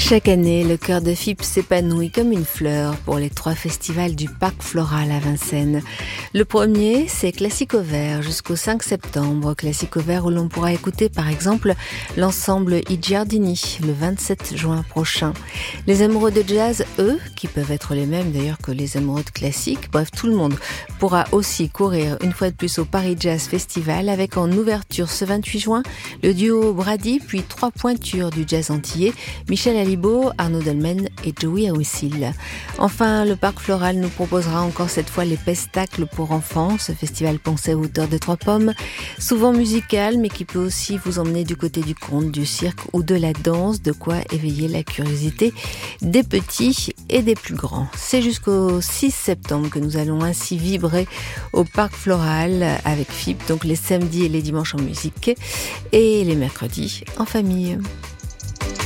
Chaque année, le cœur de FIP s'épanouit comme une fleur pour les 3 festivals du Parc Floral à Vincennes. Le premier, c'est Classico Vert jusqu'au 5 septembre. Classico Vert où l'on pourra écouter par exemple l'ensemble I Giardini le 27 juin prochain. Les amoureux de jazz, eux, qui peuvent être les mêmes d'ailleurs que les amoureux de classique, bref, tout le monde pourra aussi courir une fois de plus au Paris Jazz Festival avec en ouverture ce 28 juin le duo Brady puis 3 pointures du jazz antillais, Michel Alibo, Arnaud Dolmen et Joey Awissil. Enfin, le Parc Floral nous proposera encore cette fois les pestacles pour enfants, ce festival pensé à hauteur de 3 pommes, souvent musical mais qui peut aussi vous emmener du côté du conte, du cirque ou de la danse, de quoi éveiller la curiosité des petits et des plus grands. C'est jusqu'au 6 septembre que nous allons ainsi vibrer au Parc Floral avec FIP, donc les samedis et les dimanches en musique et les mercredis en famille.